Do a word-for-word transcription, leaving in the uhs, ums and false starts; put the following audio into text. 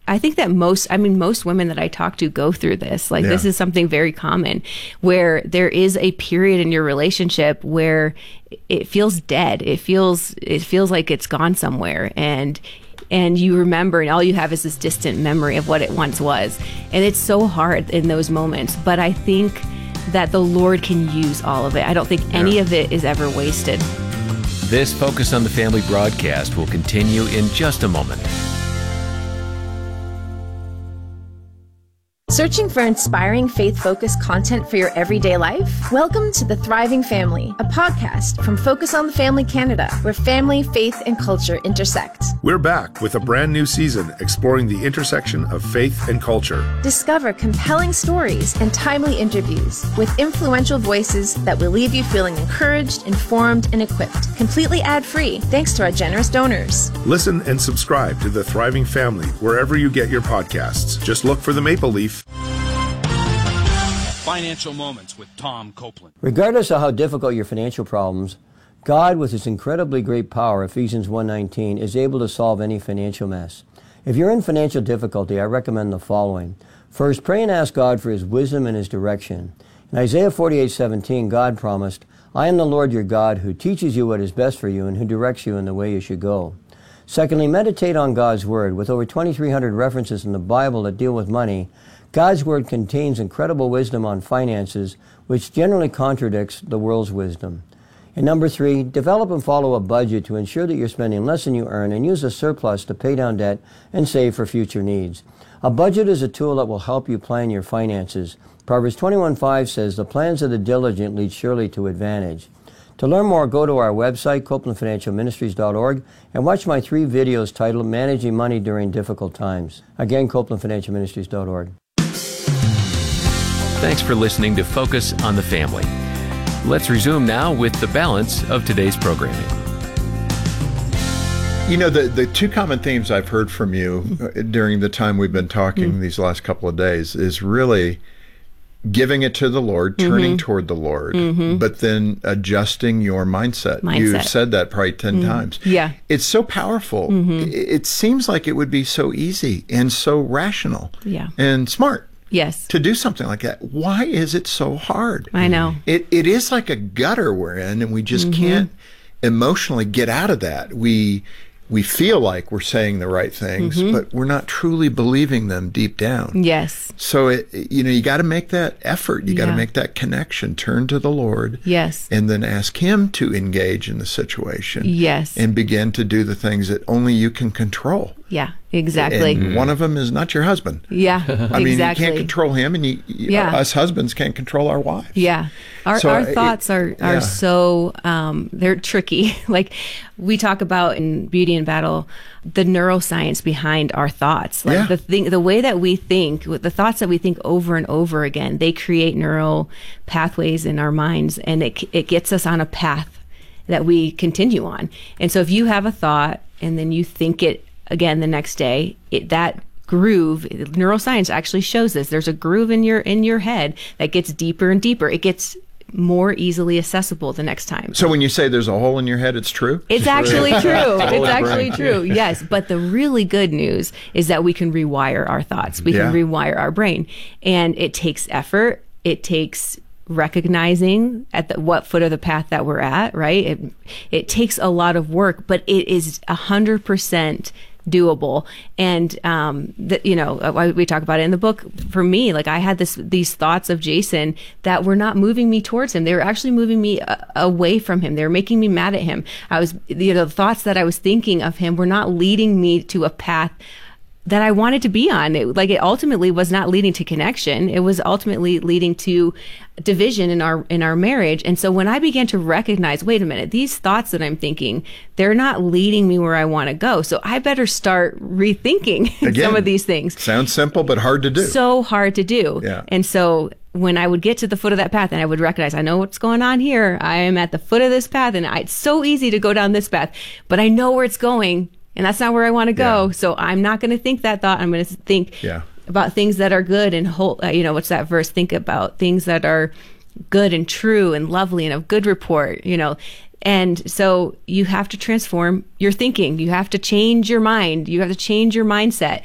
I think that most, I mean, most women that I talk to go through this. Like, Yeah. this is something very common where there is a period in your relationship where it feels dead. It feels, it feels like it's gone somewhere. And and you remember, and all you have is this distant memory of what it once was. And it's so hard in those moments. But I think that the Lord can use all of it. I don't think any Yeah. of it is ever wasted. This Focus on the Family broadcast will continue in just a moment. Searching for inspiring, faith-focused content for your everyday life? Welcome to The Thriving Family, a podcast from Focus on the Family Canada, where family, faith, and culture intersect. We're back with a brand new season exploring the intersection of faith and culture. Discover compelling stories and timely interviews with influential voices that will leave you feeling encouraged, informed, and equipped, completely ad-free, thanks to our generous donors. Listen and subscribe to The Thriving Family wherever you get your podcasts. Just look for the Maple Leaf. Financial Moments with Tom Copeland. Regardless of how difficult your financial problems, God, with His incredibly great power, Ephesians one nineteen, is able to solve any financial mess. If you're in financial difficulty, I recommend the following. First, pray and ask God for His wisdom and His direction. In Isaiah forty-eight seventeen, God promised, I am the Lord your God who teaches you what is best for you and who directs you in the way you should go. Secondly, meditate on God's Word. With over twenty-three hundred references in the Bible that deal with money, God's Word contains incredible wisdom on finances, which generally contradicts the world's wisdom. And number three, develop and follow a budget to ensure that you're spending less than you earn and use a surplus to pay down debt and save for future needs. A budget is a tool that will help you plan your finances. Proverbs twenty-one five says, the plans of the diligent lead surely to advantage. To learn more, go to our website, copeland financial ministries dot org, and watch my three videos titled Managing Money During Difficult Times. Again, copeland financial ministries dot org. Thanks for listening to Focus on the Family. Let's resume now with the balance of today's programming. You know, the, the two common themes I've heard from you uh, during the time we've been talking mm. these last couple of days is really giving it to the Lord, turning mm-hmm. toward the Lord, mm-hmm. but then adjusting your mindset. mindset. You've said that probably ten mm-hmm. times. Yeah. It's so powerful. Mm-hmm. It, it seems like it would be so easy and so rational yeah. and smart. Yes. To do something like that. Why is it so hard? I know. It It is like a gutter we're in, and we just mm-hmm. can't emotionally get out of that. We we feel like we're saying the right things, mm-hmm. but we're not truly believing them deep down. Yes. So, it, you know, you got to make that effort. You got to yeah. make that connection. Turn to the Lord. Yes. And then ask Him to engage in the situation. Yes. And begin to do the things that only you can control. Yeah, exactly. And one of them is not your husband. Yeah, I mean, exactly. you can't control him, and you, you, yeah. us husbands can't control our wives. Yeah. Our so, our it, thoughts are, are yeah. so, um, they're tricky. Like we talk about in Beauty and Battle, the neuroscience behind our thoughts. Like yeah. the thing, the way that we think, the thoughts that we think over and over again, they create neural pathways in our minds, and it it gets us on a path that we continue on. And so if you have a thought and then you think it again the next day, it, that groove, neuroscience actually shows this. There's a groove in your in your head that gets deeper and deeper. It gets more easily accessible the next time. So when you say there's a hole in your head, it's true? It's actually true. It's actually true. Yes. But the really good news is that we can rewire our thoughts. We yeah. can rewire our brain. And it takes effort. It takes recognizing at the, what foot of the path that we're at, right? It, it takes a lot of work, but it is a hundred percent doable. And, um, that, you know, we talk about it in the book. For me, like I had this, these thoughts of Jason that were not moving me towards him. They were actually moving me uh, away from him. They were making me mad at him. I was, you know, the thoughts that I was thinking of him were not leading me to a path that I wanted to be on. It, like it ultimately was not leading to connection. It was ultimately leading to division in our in our marriage. And so when I began to recognize, wait a minute, these thoughts that I'm thinking, they're not leading me where I want to go. So I better start rethinking Again, some of these things. Sounds simple, but hard to do. So hard to do. Yeah. And so when I would get to the foot of that path and I would recognize, I know what's going on here. I am at the foot of this path, and I, it's so easy to go down this path, but I know where it's going. And that's not where I want to go. Yeah. So I'm not going to think that thought. I'm going to think yeah. about things that are good and whole. Uh, you know, what's that verse? Think about things that are good and true and lovely and of good report, you know. And so you have to transform your thinking. You have to change your mind. You have to change your mindset.